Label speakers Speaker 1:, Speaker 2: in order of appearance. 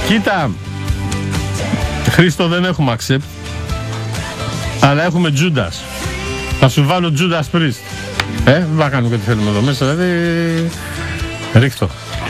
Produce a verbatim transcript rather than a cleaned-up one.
Speaker 1: Κοίτα, Χρήστο, δεν έχουμε accept, αλλά έχουμε Judas. Θα σου βάλω Judas Priest. Ε, δεν θα κάνουμε κάτι θέλουμε εδώ μέσα, δηλαδή ρίχτω.